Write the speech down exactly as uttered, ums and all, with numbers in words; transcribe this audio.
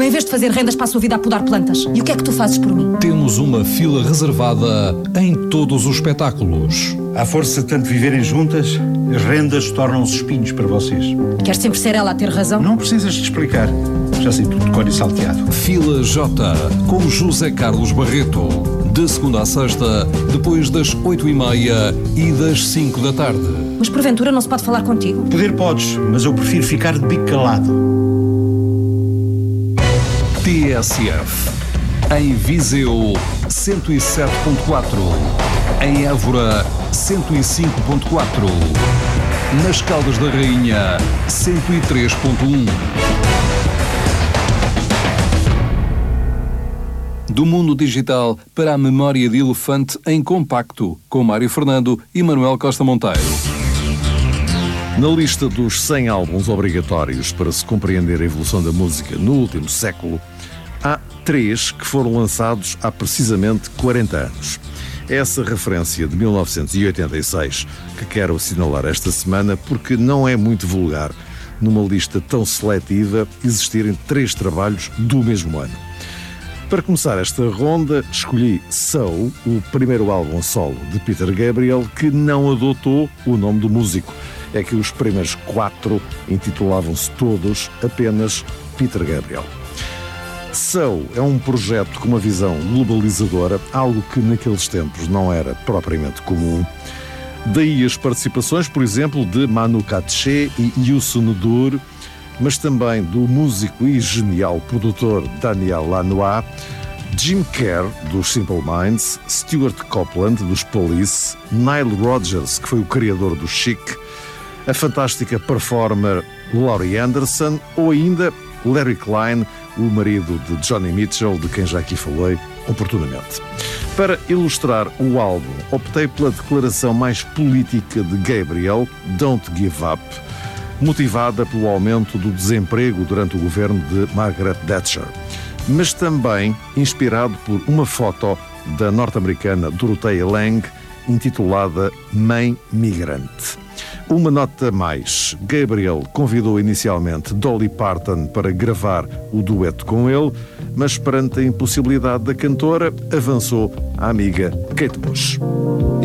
em vez de fazer rendas, passa a vida a podar plantas. E o que é que tu fazes por mim? Temos uma fila reservada em todos os espetáculos. À força de tanto viverem juntas, as rendas tornam-se espinhos para vocês. Queres sempre ser ela a ter razão? Não precisas de explicar. Já sei tudo de cor e salteado. Fila J, com José Carlos Barreto. De segunda a sexta, depois das oito e meia e das cinco da tarde. Mas porventura não se pode falar contigo? Poder podes, mas eu prefiro ficar de bico calado. T S F. Em Viseu, cento e sete ponto quatro. Em Évora, cento e cinco ponto quatro. Nas Caldas da Rainha, cento e três ponto um. Do mundo digital para a memória de elefante em compacto, com Mário Fernando e Manuel Costa Monteiro. Na lista dos cem álbuns obrigatórios para se compreender a evolução da música no último século, há três que foram lançados há precisamente quarenta anos. Essa referência de mil novecentos e oitenta e seis que quero assinalar esta semana porque não é muito vulgar, numa lista tão seletiva, existirem três trabalhos do mesmo ano. Para começar esta ronda, escolhi So, o primeiro álbum solo de Peter Gabriel, que não adotou o nome do músico. É que os primeiros quatro intitulavam-se todos apenas Peter Gabriel. So é um projeto com uma visão globalizadora, algo que naqueles tempos não era propriamente comum. Daí as participações, por exemplo, de Manu Katché e Youssou N'Dour, mas também do músico e genial produtor Daniel Lanois, Jim Kerr, dos Simple Minds, Stuart Copeland, dos Police, Nile Rodgers, que foi o criador do Chic, a fantástica performer Laurie Anderson ou ainda Larry Klein, o marido de Johnny Mitchell, de quem já aqui falei oportunamente. Para ilustrar o álbum, optei pela declaração mais política de Gabriel, Don't Give Up, motivada pelo aumento do desemprego durante o governo de Margaret Thatcher, mas também inspirado por uma foto da norte-americana Dorothea Lange, intitulada Mãe Migrante. Uma nota mais, Gabriel convidou inicialmente Dolly Parton para gravar o dueto com ele, mas perante a impossibilidade da cantora, avançou a amiga Kate Bush.